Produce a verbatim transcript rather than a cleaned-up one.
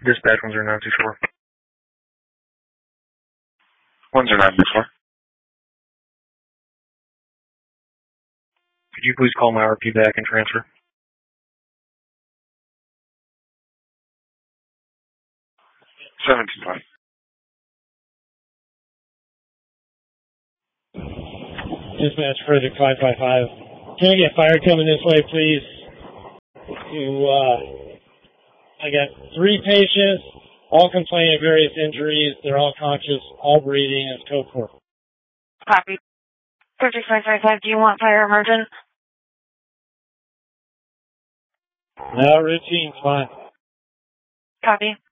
Dispatch one zero nine two four. one zero nine two four. Could you please call my R P back and transfer? seven two five. Dispatch Frederick five five five. Can I get fire coming this way, please? To, uh, I got three patients, all complaining of various injuries. They're all conscious, all breathing. It's code four. Copy. Frederick five five five, do you want fire emergent? No, routine's fine. Copy.